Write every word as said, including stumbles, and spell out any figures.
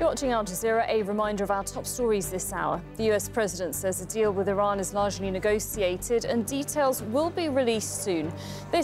You're watching Al Jazeera. A reminder of our top stories this hour. The U S president says a deal with Iran is largely negotiated and details will be released soon. This